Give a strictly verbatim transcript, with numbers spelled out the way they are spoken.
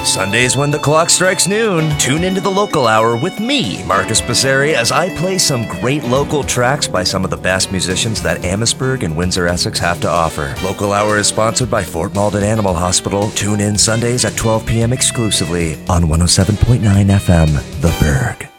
Sundays when the clock strikes noon, tune into the Local Hour with me, Marcus Passeri, as I play some great local tracks by some of the best musicians that Amherstburg and Windsor, Essex have to offer. Local Hour is sponsored by Fort Malden Animal Hospital. Tune in Sundays at twelve p.m. exclusively on one oh seven point nine F M, The Berg.